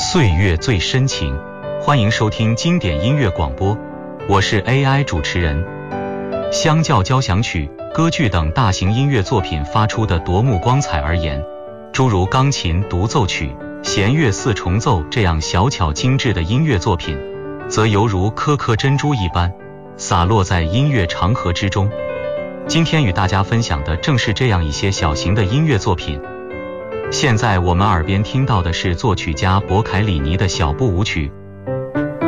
岁月最深情，欢迎收听经典音乐广播，我是 AI 主持人。相较交响曲、歌剧等大型音乐作品发出的夺目光彩而言，诸如钢琴独奏曲、弦乐四重奏这样小巧精致的音乐作品，则犹如颗颗珍珠一般，洒落在音乐长河之中。今天与大家分享的正是这样一些小型的音乐作品。现在我们耳边听到的是作曲家博凯里尼的小步舞曲